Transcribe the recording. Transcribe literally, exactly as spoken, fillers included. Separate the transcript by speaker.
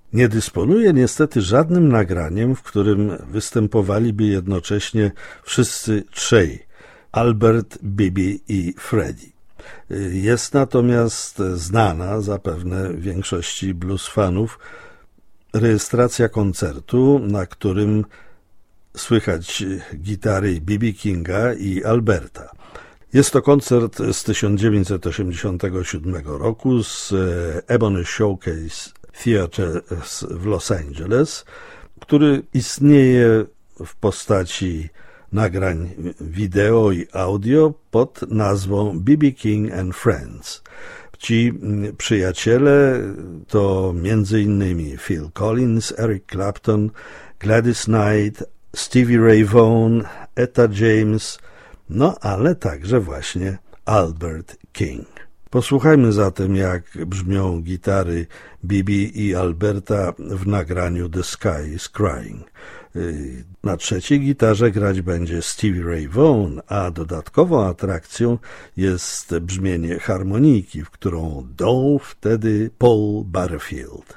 Speaker 1: Nie dysponuje niestety żadnym nagraniem, w którym występowaliby jednocześnie wszyscy trzej, Albert, Bibi i Freddie. Jest natomiast znana zapewne większości blues fanów rejestracja koncertu, na którym słychać gitary B B Kinga i Alberta. Jest to koncert z tysiąc dziewięćset osiemdziesiątego siódmego roku z Ebony Showcase Theatre w Los Angeles, który istnieje w postaci nagrań wideo i audio pod nazwą B B King and Friends. Ci przyjaciele to między innymi Phil Collins, Eric Clapton, Gladys Knight, Stevie Ray Vaughan, Etta James, no ale także właśnie Albert King. Posłuchajmy zatem, jak brzmią gitary Bibi i Alberta w nagraniu The Sky is Crying. Na trzeciej gitarze grać będzie Stevie Ray Vaughan, a dodatkową atrakcją jest brzmienie harmonijki, w którą dął wtedy Paul Butterfield.